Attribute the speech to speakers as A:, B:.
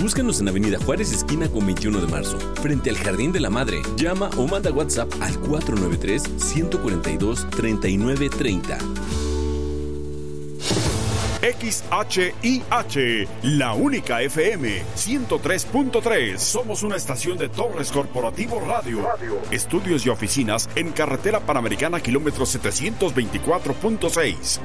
A: Búscanos en Avenida Juárez, esquina con 21 de marzo, frente al Jardín de la Madre. Llama o manda WhatsApp al 493-142-3930.
B: XHIH, la única FM 103.3. Somos una estación de Torres Corporativo Radio. Estudios y oficinas en Carretera Panamericana, kilómetro 724.6.